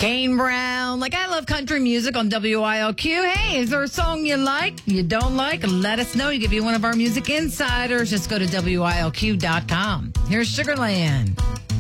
Kane Brown, like I love country music on WILQ. Hey, is there a song you like, you don't like? Let us know. You give you one of our music insiders. Just go to WILQ.com. Here's Sugarland.